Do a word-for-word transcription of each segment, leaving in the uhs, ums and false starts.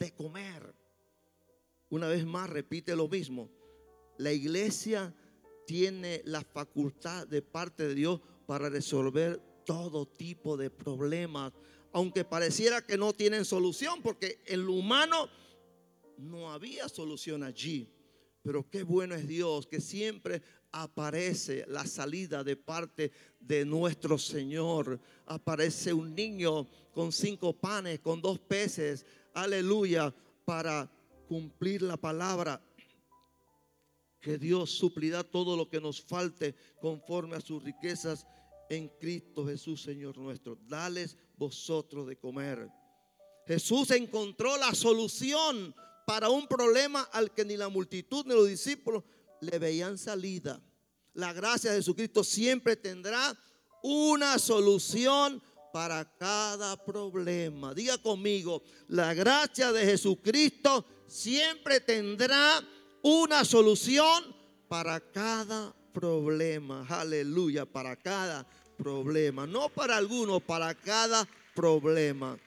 de comer. Una vez más repite lo mismo. La iglesia tiene la facultad de parte de Dios para resolver todo tipo de problemas, aunque pareciera que no tienen solución, porque en lo humano no había solución allí. Pero qué bueno es Dios, que siempre aparece la salida de parte de nuestro Señor. Aparece un niño con cinco panes, con dos peces, aleluya, para cumplir la palabra, que Dios suplirá todo lo que nos falte conforme a sus riquezas en Cristo Jesús, Señor nuestro. Dales vosotros de comer. Jesús encontró la solución para un problema al que ni la multitud ni los discípulos le veían salida. La gracia de Jesucristo siempre tendrá una solución para cada problema. Diga conmigo, la gracia de Jesucristo siempre tendrá una solución para cada problema. Aleluya, para cada problema. No para algunos, para cada problema.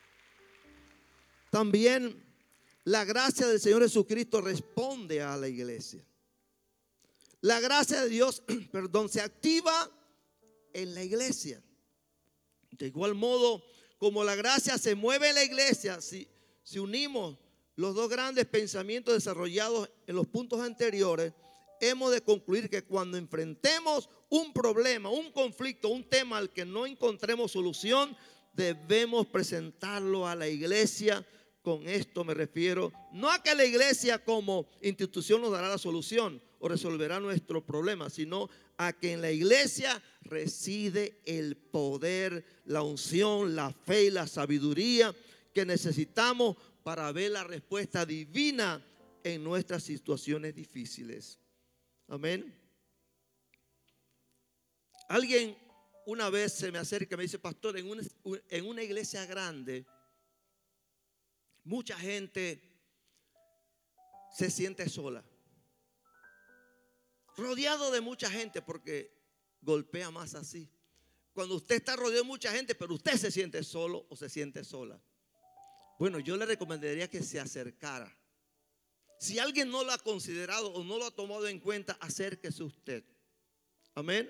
También la gracia del Señor Jesucristo responde a la iglesia. La gracia de Dios, perdón, se activa en la iglesia. De igual modo, como la gracia se mueve en la iglesia, si, si unimos los dos grandes pensamientos desarrollados en los puntos anteriores, hemos de concluir que cuando enfrentemos un problema, un conflicto, un tema al que no encontremos solución, debemos presentarlo a la iglesia. Con esto me refiero no a que la iglesia como institución nos dará la solución o resolverá nuestro problema, sino a que en la iglesia reside el poder, la unción, la fe y la sabiduría que necesitamos para ver la respuesta divina en nuestras situaciones difíciles. Amén. Alguien una vez se me acerca y me dice: pastor, en una, en una iglesia grande mucha gente se siente sola, rodeado de mucha gente, porque golpea más así. Cuando usted está rodeado de mucha gente, pero usted se siente solo o se siente sola. Bueno, yo le recomendaría que se acercara. Si alguien no lo ha considerado o no lo ha tomado en cuenta, acérquese usted. Amén.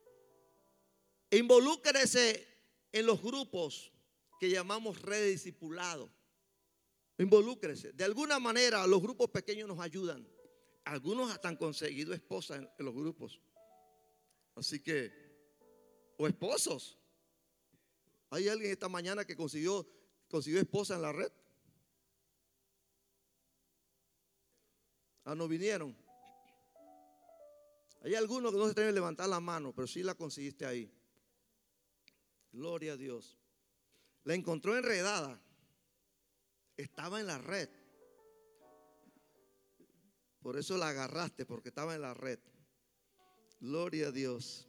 Involúcrese en los grupos que llamamos red de discipulado. Involúcrese. De alguna manera los grupos pequeños nos ayudan. Algunos hasta han conseguido esposas en, en los grupos. Así que, o esposos. Hay alguien esta mañana que consiguió, consiguió esposa en la red. Ah, no vinieron. Hay algunos que no se atreven a levantar la mano, pero sí la conseguiste ahí. Gloria a Dios. La encontró enredada. Estaba en la red. Por eso la agarraste, porque estaba en la red. Gloria a Dios.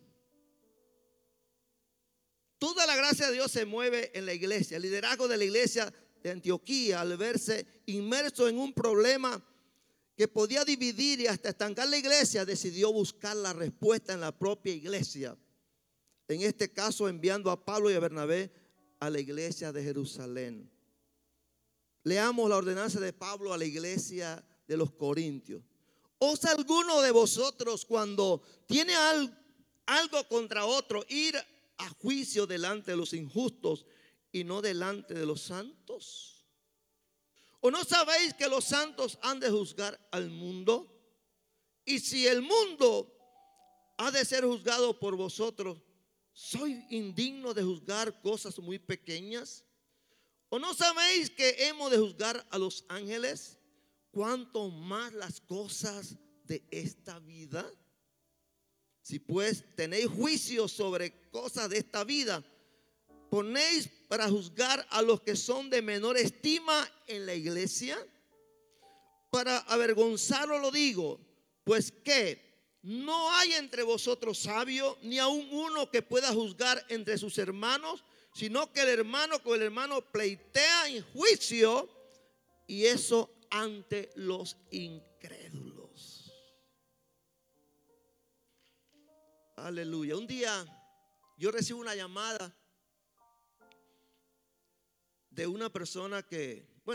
Toda la gracia de Dios se mueve en la iglesia. El liderazgo de la iglesia de Antioquía, al verse inmerso en un problema que podía dividir y hasta estancar la iglesia, decidió buscar la respuesta en la propia iglesia. En este caso, enviando a Pablo y a Bernabé a la iglesia de Jerusalén. Leamos la ordenanza de Pablo a la iglesia de los Corintios. ¿Osa alguno de vosotros, cuando tiene algo contra otro, ir a juicio delante de los injustos y no delante de los santos? ¿O no sabéis que los santos han de juzgar al mundo? Y si el mundo ha de ser juzgado por vosotros, ¿soy indigno de juzgar cosas muy pequeñas? ¿O no sabéis que hemos de juzgar a los ángeles? ¿Cuánto más las cosas de esta vida? Si pues tenéis juicio sobre cosas de esta vida, ¿ponéis para juzgar a los que son de menor estima en la iglesia? Para avergonzaros lo digo, pues que no hay entre vosotros sabio, ni aun uno que pueda juzgar entre sus hermanos, sino que el hermano con el hermano pleitea en juicio, y eso ante los incrédulos. Aleluya. Un día yo recibo una llamada de una persona que